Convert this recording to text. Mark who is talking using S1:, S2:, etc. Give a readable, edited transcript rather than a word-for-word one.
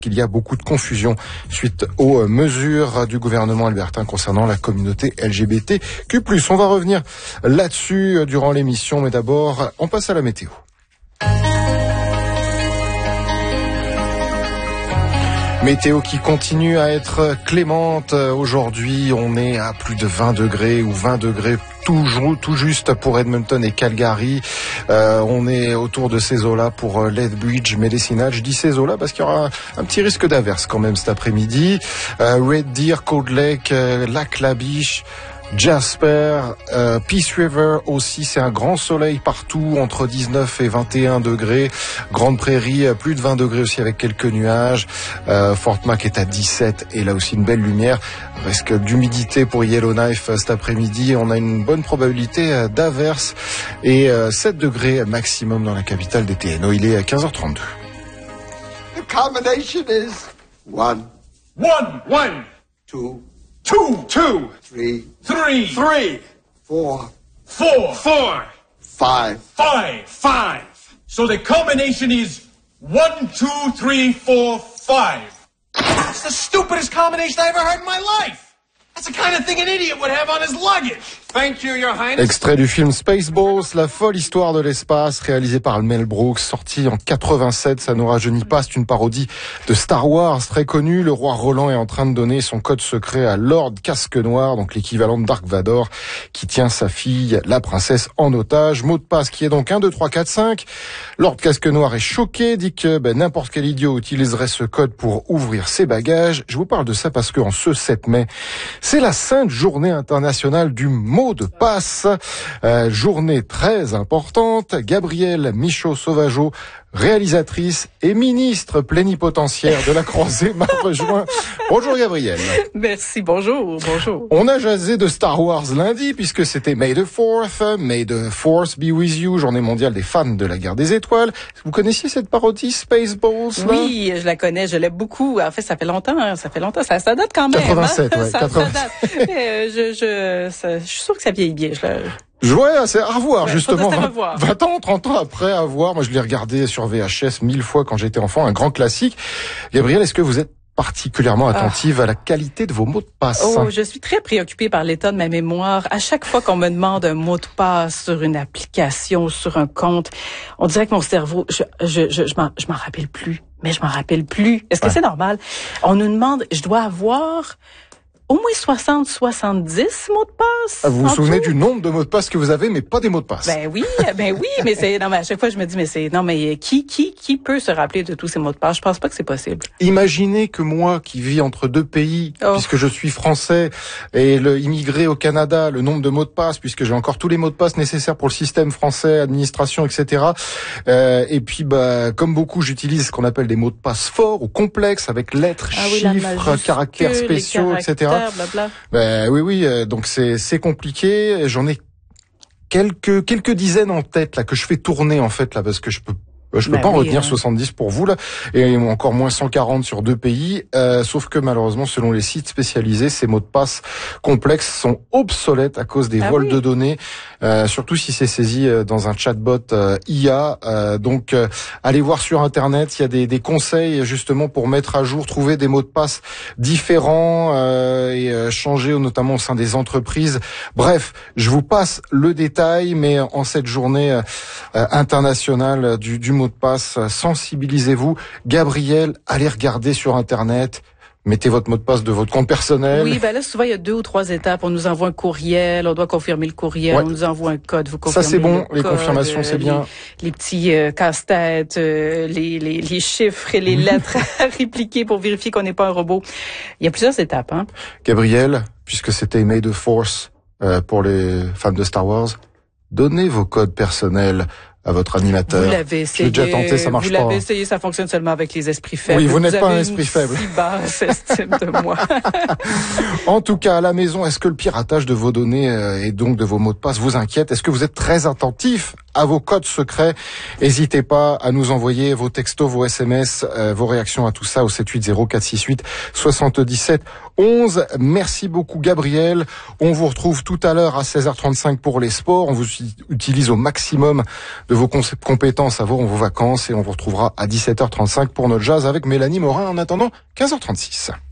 S1: qu'il y a beaucoup de confusion suite aux mesures du gouvernement albertain concernant la communauté LGBTQ+. On va revenir là-dessus durant l'émission, mais d'abord, on passe à la météo. Météo qui continue à être clémente. Aujourd'hui, on est à plus de 20 degrés ou 20 degrés tout juste pour Edmonton et Calgary. On est autour de ces eaux-là pour Lethbridge, Medicine. Je dis ces eaux-là parce qu'il y aura un petit risque d'averse quand même cet après-midi. Red Deer, Cold Lake, Lac La Biche, Jasper, Peace River aussi, c'est un grand soleil partout, entre 19 et 21 degrés. Grande Prairie, plus de 20 degrés aussi avec quelques nuages. Fort Mac est à 17 et là aussi une belle lumière. Risque d'humidité pour Yellowknife cet après-midi. On a une bonne probabilité d'averse et 7 degrés maximum dans la capitale des TNO. Il est à 15h32.
S2: The combination is 1, 2,
S3: 2,
S2: 3, 4, 5.
S3: 5. So the combination is 1, 2, 3, 4, 5. That's the stupidest combination I ever heard in my life. That's the kind of thing an idiot would have on his luggage. Thank you, Your Highness.
S1: Extrait du film Spaceballs, la folle histoire de l'espace, réalisé par Mel Brooks, sorti en 87. Ça nous rajeunit pas, c'est une parodie de Star Wars très connue. Le roi Roland est en train de donner son code secret à Lord Casque Noir, donc l'équivalent de Dark Vador, qui tient sa fille, la princesse, en otage. Mot de passe qui est donc 1, 2, 3, 4, 5. Lord Casque Noir est choqué, dit que n'importe quel idiot utiliserait ce code pour ouvrir ses bagages. Je vous parle de ça parce que en ce 7 mai, c'est la sainte journée internationale du mot de passe. Journée très importante. Gabrielle Michaud-Sauvageau, réalisatrice et ministre plénipotentiaire de la Croisée, m'a rejoint. Bonjour Gabrielle.
S4: Merci, bonjour.
S1: On a jasé de Star Wars lundi puisque c'était May the 4th, May the Force be with you, journée mondiale des fans de la guerre des étoiles. Vous connaissiez cette parodie Spaceballs là?
S4: Oui, je la connais, je l'aime beaucoup. En fait, ça fait longtemps, ça date quand même.
S1: 87, ouais.
S4: Ça date. Je suis sûre que ça vieillit bien.
S1: C'est à revoir, justement. 20 ans, 30 ans après, à voir. Moi, je l'ai regardé sur VHS 1000 fois quand j'étais enfant, un grand classique. Gabrielle, est-ce que vous êtes particulièrement attentive à la qualité de vos mots de passe?
S4: Je suis très préoccupée par l'état de ma mémoire. À chaque fois qu'on me demande un mot de passe sur une application, sur un compte, on dirait que mon cerveau, je m'en rappelle plus. Mais je m'en rappelle plus. Est-ce que c'est normal? On nous demande, je dois avoir au moins 70 mots de passe.
S1: Vous vous souvenez du nombre de mots de passe que vous avez, mais pas des mots de passe?
S4: Ben oui, mais à chaque fois je me dis, qui peut se rappeler de tous ces mots de passe? Je pense pas que c'est possible.
S1: Imaginez que moi, qui vis entre deux pays, puisque je suis français, et immigré au Canada, le nombre de mots de passe, puisque j'ai encore tous les mots de passe nécessaires pour le système français, administration, etc. Et puis, comme beaucoup, j'utilise ce qu'on appelle des mots de passe forts ou complexes, avec lettres, chiffres, caractères spéciaux, etc. Oui, donc c'est compliqué. J'en ai quelques dizaines en tête là que je fais tourner en fait là parce que je peux pas en retenir 70 pour vous là, et encore moins 140 sur deux pays. Sauf que malheureusement, selon les sites spécialisés, ces mots de passe complexes sont obsolètes à cause des vols de données, surtout si c'est saisi dans un chatbot IA. Donc, allez voir sur Internet, il y a des conseils justement pour mettre à jour, trouver des mots de passe différents et changer notamment au sein des entreprises. Bref, je vous passe le détail, mais en cette journée internationale du mot de passe, sensibilisez-vous. Gabrielle, allez regarder sur Internet. Mettez votre mot de passe de votre compte personnel.
S4: Oui, là, souvent, il y a 2 ou 3 étapes. On nous envoie un courriel, on doit confirmer le courriel, on nous envoie un code, vous confirmez.
S1: Ça, c'est bon, les confirmations, c'est bien.
S4: Les petits casse-têtes, les chiffres et les lettres à répliquer pour vérifier qu'on n'est pas un robot. Il y a plusieurs étapes, hein.
S1: Gabrielle, puisque c'était May the Force pour les fans de Star Wars, donnez vos codes personnels à votre animateur.
S4: Vous l'avez essayé.
S1: Je l'ai déjà tenté, ça marche pas.
S4: Vous l'avez essayé, ça fonctionne seulement avec les esprits faibles.
S1: Oui, vous n'êtes pas un esprit faible.
S4: Si basse estime de moi.
S1: En tout cas, à la maison, est-ce que le piratage de vos données et donc de vos mots de passe vous inquiète? Est-ce que vous êtes très attentif à vos codes secrets. N'hésitez pas à nous envoyer vos textos, vos SMS, vos réactions à tout ça au 780 468 77 11. Merci beaucoup Gabriel. On vous retrouve tout à l'heure à 16h35 pour les sports. On vous utilise au maximum de vos compétences à vos vacances et on vous retrouvera à 17h35 pour notre jazz avec Mélanie Morin en attendant 15h36.